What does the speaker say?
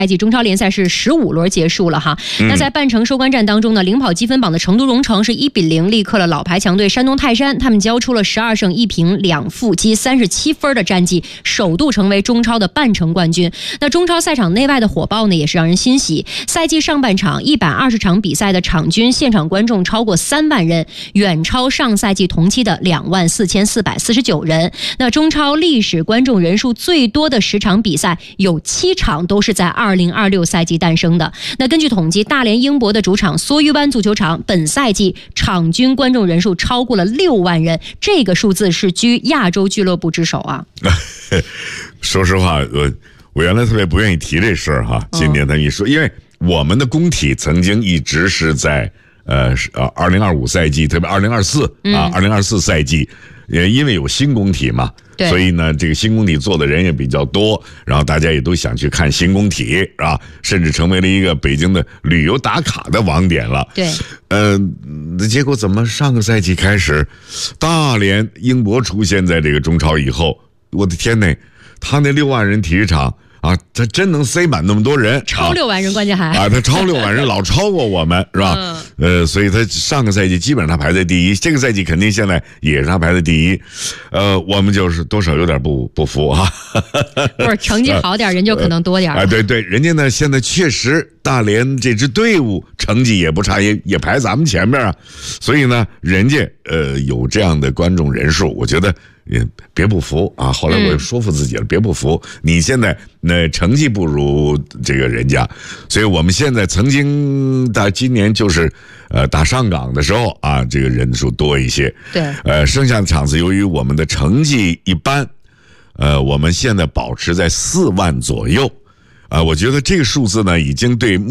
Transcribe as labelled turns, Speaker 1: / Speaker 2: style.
Speaker 1: 赛季中超联赛是15轮结束了哈。那在半程收官战当中呢，领跑积分榜的成都蓉城是1-0力克了老牌强队山东泰山，他们交出了12胜1平2负积37分的战绩，首度成为中超的半程冠军。那中超赛场内外的火爆呢，也是让人欣喜。赛季上半场120场比赛的场均现场观众超过3万人，远超上赛季同期的24449人。那中超历史观众人数最多的10场比赛，有7场都是在2026赛季诞生的。那根据统计，大连英博的主场梭鱼湾足球场本赛季场均观众人数超过了6万人，这个数字是居亚洲俱乐部之首啊。
Speaker 2: 说实话，我原来特别不愿意提这事儿哈，今年他一说，因为我们的工体曾经一直是在2025赛季，特别2024赛季，因为有新工体嘛。所以呢，这个新工体做的人也比较多，然后大家也都想去看新工体啊，甚至成为了一个北京的旅游打卡的网点了。
Speaker 1: 对，
Speaker 2: 结果怎么上个赛季开始，大连英博出现在这个中超以后，我的天哪，他那6万人体育场啊，他真能塞满那么多人，
Speaker 1: 超6万人，关键还
Speaker 2: 他超6万人，老超过我们是吧？所以他上个赛季基本上他排在第一，这个赛季肯定现在也是他排在第一，我们就是多少有点不服啊。
Speaker 1: 不是成绩好点人就可能多点
Speaker 2: 对，人家呢现在确实大连这支队伍成绩也不差，也排咱们前面啊，所以呢，人家有这样的观众人数，我觉得也别不服啊。后来我也说服自己了，别不服，你现在成绩不如这个人家，所以我们现在曾经今年就是打上港的时候啊，这个人数多一些。
Speaker 1: 对，
Speaker 2: 剩下的场次由于我们的成绩一般，我们现在保持在4万左右，我觉得这个数字呢已经对